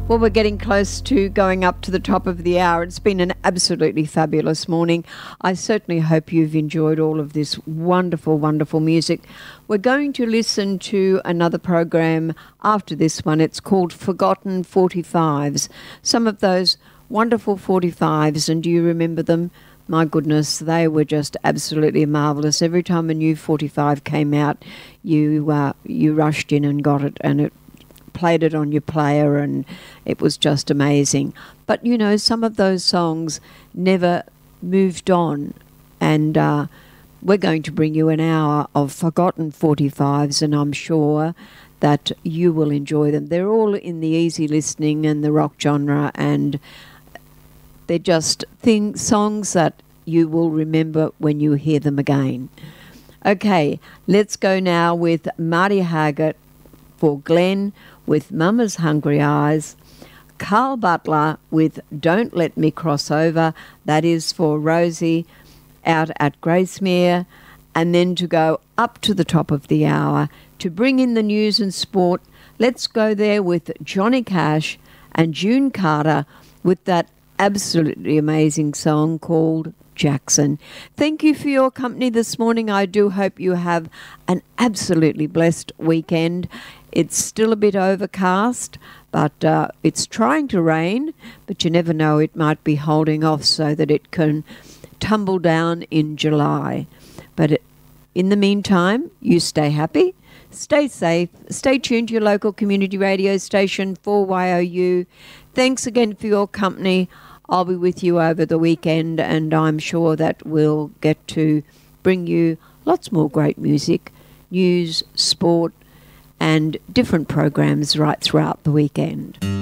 Well, we're getting close to going up to the top of the hour. It's been an absolutely fabulous morning. I certainly hope you've enjoyed all of this wonderful, wonderful music. We're going to listen to another program after this one. It's called Forgotten 45s. Some of those wonderful 45s, and do you remember them? My goodness, they were just absolutely marvellous. Every time a new 45 came out, you rushed in and got it, and it played it on your player, and it was just amazing. But you know, some of those songs never moved on, and we're going to bring you an hour of forgotten 45s, and I'm sure that you will enjoy them. They're all in the easy listening and the rock genre, and they're just songs that you will remember when you hear them again. Okay, let's go now with Marty Haggart for Glenn with Mama's Hungry Eyes, Carl Butler with Don't Let Me Cross Over, that is for Rosie out at Gracemere, and then to go up to the top of the hour to bring in the news and sport. Let's go there with Johnny Cash and June Carter with that absolutely amazing song called Jackson. Thank you for your company this morning. I do hope you have an absolutely blessed weekend. It's still a bit overcast, but it's trying to rain, but you never know, it might be holding off so that it can tumble down in July. But in the meantime, you stay happy, stay safe, stay tuned to your local community radio station 4YOU. Thanks again for your company. I'll be with you over the weekend, and I'm sure that we'll get to bring you lots more great music, news, sport, and different programs right throughout the weekend.